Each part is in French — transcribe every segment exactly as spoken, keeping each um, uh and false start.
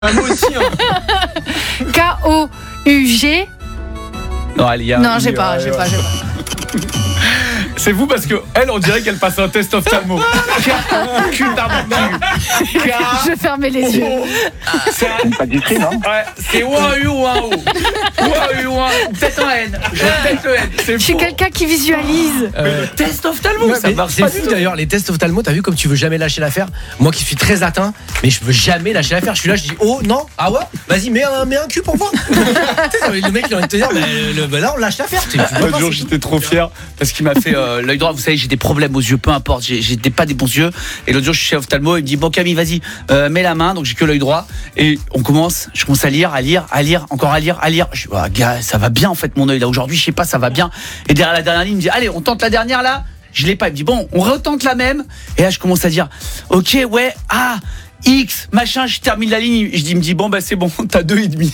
Ah, moi aussi. Hein. K O U G. Non, allez, y a, Non, j'ai pas, j'ai pas, j'ai pas. C'est vous parce que elle, on dirait qu'elle passe un test ophtalmo. Cul Je vais fermer les yeux. C'est un... Pas discret, non? Ouais, c'est ou un U ou un O. Ou un U ou un... Peut-être un N. Peut-être le N. C'est Je suis faux. quelqu'un qui visualise. Euh, test ophtalmo, Ouais, ça mais marche c'est pas fou du tout. d'ailleurs, les tests ophtalmo, t'as vu comme tu veux jamais lâcher l'affaire. Moi qui suis très atteint, mais je veux jamais lâcher l'affaire. Je suis là, je dis oh non, ah ouais, vas-y mets un, mets un cul pour voir. Tu sais, le mec il a envie de te dire, mais le, bah là on lâche l'affaire. Tu- tu vois L'autre pas, jour, c'est- j'étais trop fier parce qu'il m'a fait euh, l'œil droit. Vous savez, j'ai des problèmes aux yeux, peu importe. J'ai, j'ai des- pas des bons yeux. Et l'autre jour, je suis chez ophtalmo. Il me dit bon Camille, vas-y, euh, mets la main. Donc j'ai que l'œil droit. Et on commence. Je commence à lire, à lire, à lire, encore à lire, à lire. Je dis ah, gars, ça va bien en fait mon œil là aujourd'hui. Je sais pas, ça va bien. Et derrière la dernière ligne, il me dit allez, on tente la dernière là. Je l'ai pas. Il me dit bon, on retente la même. Et là, je commence à dire ok, ouais, ah. X, machin, je termine la ligne, je dis, il me dit bon bah c'est bon, t'as deux et demi.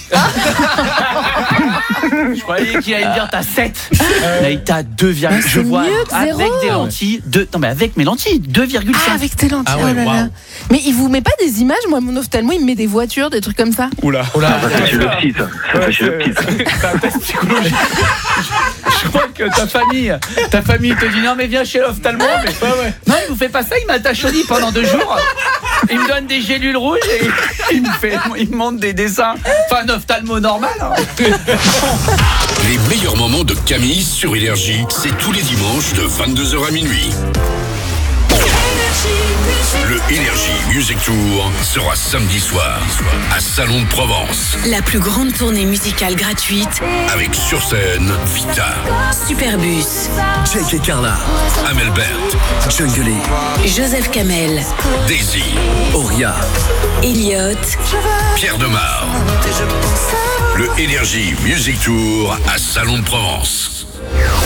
Je croyais qu'il allait me dire t'as sept. Là il t'a deux virgule cinq. Ah, Je c'est vois mieux que avec zéro. des lentilles, deux, non mais avec mes lentilles, deux virgule cinq. Ah, avec tes lentilles. Ah ouais, oh là là. waouh. Mais il vous met pas des images? Moi, mon ophtalmo, il me met des voitures, des trucs comme ça. Oula. Oh là, Ça fait chez le petit, ça. Ça fait chez le petit. C'est un test psychologique. Je crois que ta famille, ta famille te dit non mais viens chez l'ophtalmo. Mais non, il vous fait pas ça, il m'attache au lit pendant deux jours. Il me donne des gélules rouges et il me fait, il me montre des dessins. Enfin, un ophtalmo normal. Hein. Les meilleurs moments de Camille sur Énergie, c'est tous les dimanches de vingt-deux heures à minuit. Le Énergie Music Tour sera samedi soir à Salon de Provence La plus grande tournée musicale gratuite, avec sur scène Vita, Superbus, Jake et Carla, Amel Bert, Jungle, Joseph Kamel, Daisy, Auria, Elliott, Pierre Demar. Le Énergie Music Tour à Salon de Provence.